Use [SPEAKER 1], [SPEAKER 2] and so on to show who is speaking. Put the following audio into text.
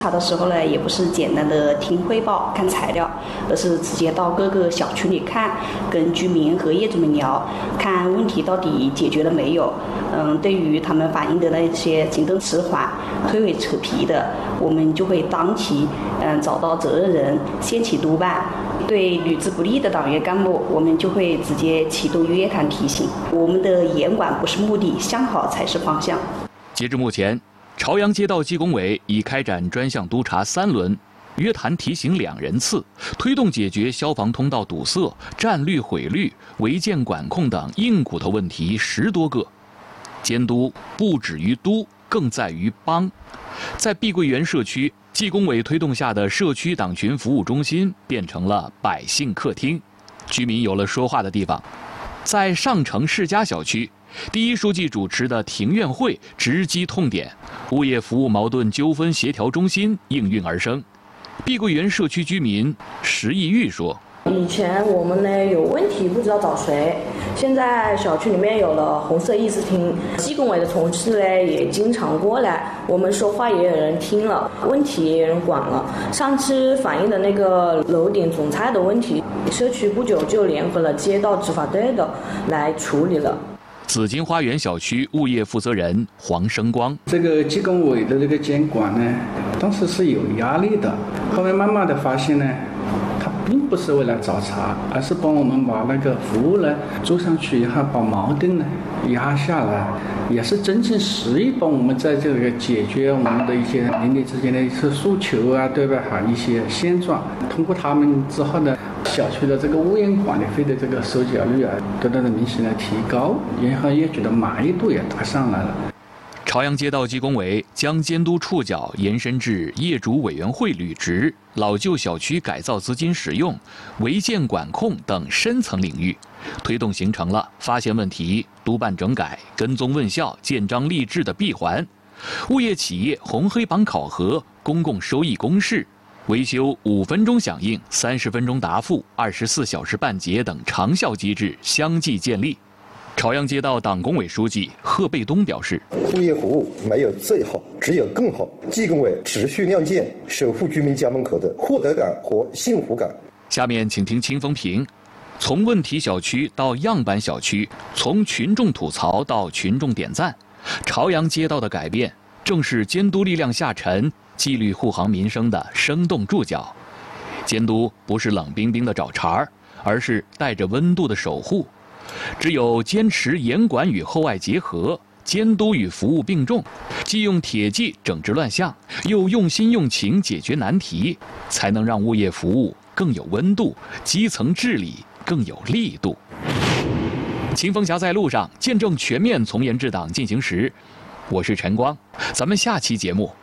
[SPEAKER 1] 查的时候呢，也不是简单的听汇报、看材料，而是直接到各个小区里看，跟居民和业主们聊，看问题到底解决了没有。对于他们反映的那些行动迟缓、推诿扯皮的，我们就会当即找到责任人，掀起督办。对履职不力的党员干部，我们就会直接启动约谈提醒。我们的严管不是目的，向好才是方向。
[SPEAKER 2] 截至目前，朝阳街道纪工委已开展专项督查3轮，约谈提醒2人次，推动解决消防通道堵塞、占绿毁绿、违建管控等硬骨头问题10多个。监督不止于督，更在于帮。在碧桂园社区，纪工委推动下的社区党群服务中心变成了百姓客厅，居民有了说话的地方。在上城世家小区，第一书记主持的庭院会直击痛点，物业服务矛盾纠纷协调中心应运而生。碧桂园社区居民石义玉说：“
[SPEAKER 3] 以前我们呢有问题不知道找谁，现在小区里面有了红色议事厅，纪工委的同事呢也经常过来，我们说话也有人听了，问题也有人管了。上次反映的那个楼顶种菜的问题，社区不久就联合了街道执法队的来处理了。”
[SPEAKER 2] 紫金花园小区物业负责人黄生光：“
[SPEAKER 4] 这个纪工委的这个监管呢，当时是有压力的，后面慢慢的发现呢，它并不是为了找茬，而是帮我们把那个服务呢做上去以后，把矛盾呢压下来，也是真正实意帮我们在这个解决我们的一些邻里之间的一些诉求啊，对吧？一些现状，通过他们之后呢，小区的这个物业管理费的这个收缴率啊，得到了明显的提高，然后业主的满意度也达上来了。”
[SPEAKER 2] 朝阳街道纪工委将监督触角延伸至业主委员会履职、老旧小区改造资金使用、违建管控等深层领域，推动形成了发现问题、督办整改、跟踪问效、建章立制的闭环。物业企业红黑榜考核、公共收益公示、维修5分钟响应、30分钟答复、24小时办结等长效机制相继建立。朝阳街道党工委书记贺贝东表示：“
[SPEAKER 5] 物业服务没有最好，只有更好。纪工委持续亮剑，守护居民家门口的获得感和幸福感。”
[SPEAKER 2] 下面请听清风评：从问题小区到样板小区，从群众吐槽到群众点赞，朝阳街道的改变正是监督力量下沉、纪律护航民生的生动注脚。监督不是冷冰冰的找茬儿，而是带着温度的守护。只有坚持严管与厚爱结合，监督与服务并重，既用铁骑整治乱象，又用心用情解决难题，才能让物业服务更有温度，基层治理更有力度。清风侠在路上，见证全面从严治党进行时。我是陈光，咱们下期节目